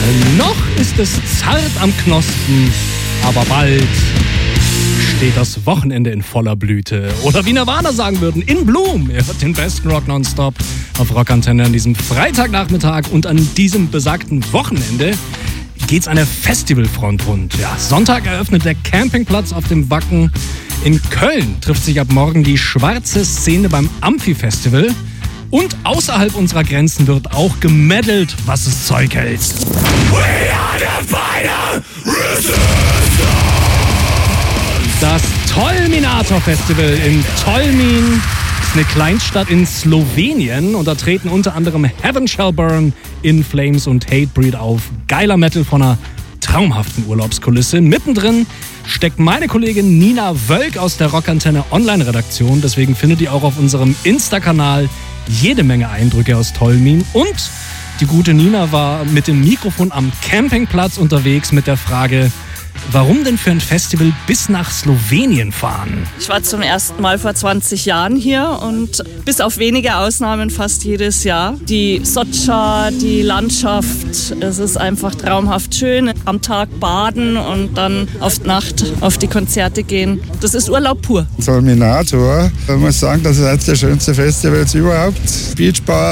Noch ist es zart am Knospen, aber bald steht das Wochenende in voller Blüte. Oder wie Nirvana sagen würden, in Bloom. Ihr hört den besten Rock nonstop auf Rockantenne an diesem Freitagnachmittag. Und an diesem besagten Wochenende geht's an der Festivalfront rund. Ja, Sonntag eröffnet der Campingplatz auf dem Wacken. In Köln trifft sich ab morgen die schwarze Szene beim Amphi-Festival. Und außerhalb unserer Grenzen wird auch gemeddelt, was es Zeug hält. We are the final resistance. Das Tolminator Festival in Tolmin ist eine Kleinstadt in Slowenien. Und da treten unter anderem Heaven Shall Burn, In Flames und Hatebreed auf. Geiler Metal von einer traumhaften Urlaubskulisse. Mittendrin steckt meine Kollegin Nina Wölk aus der Rockantenne Online-Redaktion. Deswegen findet ihr auch auf unserem Insta-Kanal jede Menge Eindrücke aus Tolmin. Und die gute Nina war mit dem Mikrofon am Campingplatz unterwegs mit der Frage, warum denn für ein Festival bis nach Slowenien fahren? Ich war zum ersten Mal vor 20 Jahren hier und bis auf wenige Ausnahmen fast jedes Jahr. Die Socha, die Landschaft, es ist einfach traumhaft schön. Am Tag baden und dann auf die Nacht auf die Konzerte gehen. Das ist Urlaub pur. Tolminator, ich muss sagen, das ist eines der schönsten Festivals überhaupt. Beachbar.